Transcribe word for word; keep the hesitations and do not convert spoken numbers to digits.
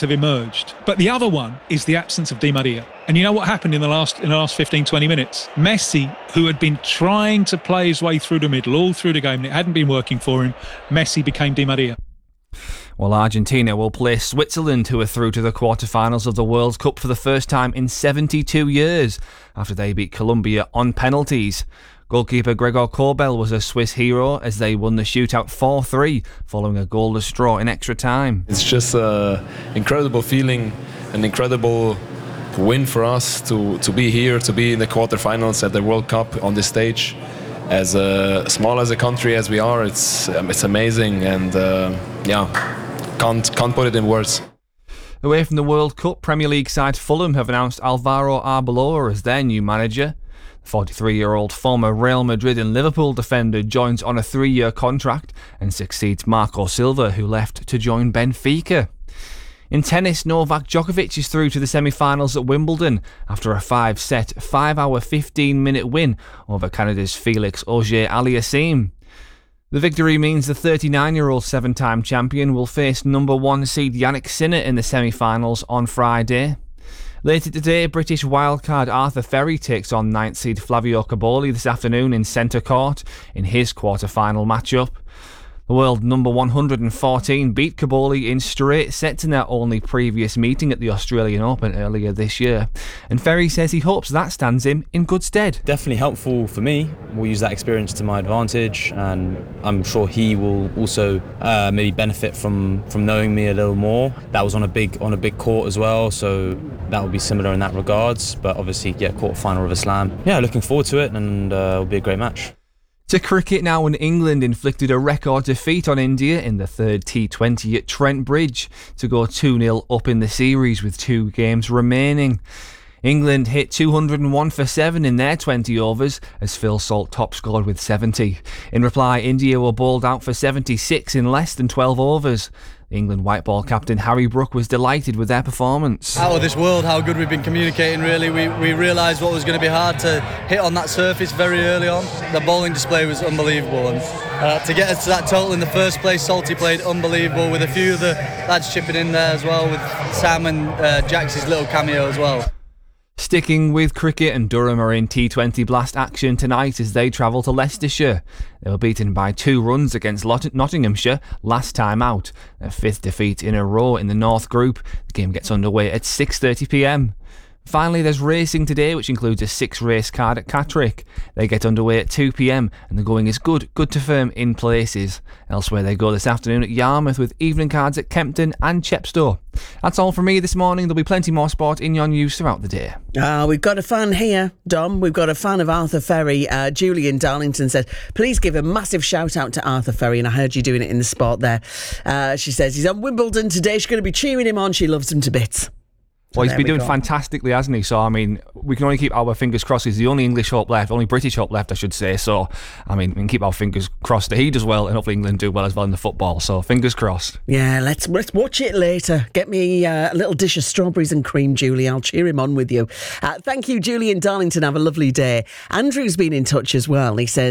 have emerged. But the other one is the absence of Di Maria. And you know what happened in the last in the last fifteen, twenty minutes? Messi, who had been trying to play his way through the middle all through the game, and it hadn't been working for him, Messi became Di Maria. Well, Argentina will play Switzerland, who are through to the quarterfinals of the World Cup for the first time in seventy-two years, after they beat Colombia on penalties. Goalkeeper Gregor Kobel was a Swiss hero as they won the shootout four three following a goalless draw in extra time. It's just an incredible feeling, an incredible win for us to, to be here, to be in the quarterfinals at the World Cup on this stage. As uh, small as a country as we are, it's um, it's amazing, and uh, yeah, can't can't put it in words. Away from the World Cup, Premier League side Fulham have announced Alvaro Arbeloa as their new manager. The forty-three-year-old former Real Madrid and Liverpool defender joins on a three-year contract and succeeds Marco Silva, who left to join Benfica. In tennis, Novak Djokovic is through to the semi-finals at Wimbledon after a five-set, five-hour, fifteen-minute win over Canada's Felix Auger-Aliassime. The victory means the thirty-nine-year-old seven-time champion will face number one seed Yannick Sinner in the semi-finals on Friday. Later today, British wildcard Arthur Ferry takes on ninth seed Flavio Caboli this afternoon in Centre Court in his quarter-final matchup. The world number one hundred fourteen beat Caboli in straight sets in their only previous meeting at the Australian Open earlier this year. And Ferry says he hopes that stands him in good stead. Definitely helpful for me. We'll use that experience to my advantage, and I'm sure he will also uh, maybe benefit from, from knowing me a little more. That was on a big on a big court as well, so that will be similar in that regards. But obviously, yeah, quarter final of a slam. Yeah, looking forward to it, and uh, it'll be a great match. To cricket now, and England inflicted a record defeat on India in the third T twenty at Trent Bridge to go two nil up in the series with two games remaining. England hit two hundred and one for seven in their twenty overs as Phil Salt top scored with seventy. In reply, India were bowled out for seventy-six in less than twelve overs. England white ball captain Harry Brook was delighted with their performance. Out of this world how good we've been communicating, really. We, we realised what was going to be hard to hit on that surface very early on. The bowling display was unbelievable, and uh, to get us to that total in the first place, Salty played unbelievable with a few of the lads chipping in there as well, with Sam and uh, Jax's little cameo as well. Sticking with cricket, and Durham are in T twenty Blast action tonight as they travel to Leicestershire. They were beaten by two runs against Lot- Nottinghamshire last time out, their fifth defeat in a row in the North Group. The game gets underway at six thirty p m. Finally, there's racing today, which includes a six-race card at Catterick. They get underway at two p m, and the going is good, good to firm in places. Elsewhere, they go this afternoon at Yarmouth with evening cards at Kempton and Chepstow. That's all from me this morning. There'll be plenty more sport in your news throughout the day. Ah, uh, we've got a fan here, Dom. We've got a fan of Arthur Ferry. Uh, Julian Darlington said, please give a massive shout out to Arthur Ferry, and I heard you doing it in the spot there. Uh, she says he's on Wimbledon today. She's going to be cheering him on. She loves him to bits. So well, he's been we doing go. fantastically, hasn't he? So, I mean, we can only keep our fingers crossed. He's the only English hope left, only British hope left, I should say. So, I mean, we can keep our fingers crossed that he does well, and hopefully England do well as well in the football. So, fingers crossed. Yeah, let's let's watch it later. Get me uh, a little dish of strawberries and cream, Julie. I'll cheer him on with you. Uh, thank you, Julian Darlington. Have a lovely day. Andrew's been in touch as well. He says,